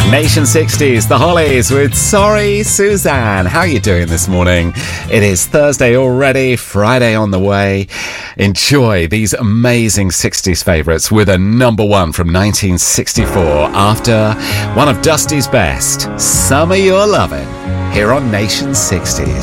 Nation 60s, The Hollies with Sorry Suzanne. How are you doing this morning? It is Thursday already, Friday on the way. Enjoy these amazing 60s favourites with a number one from 1964 after one of Dusty's best, Summer You're Lovin', here on Nation 60s.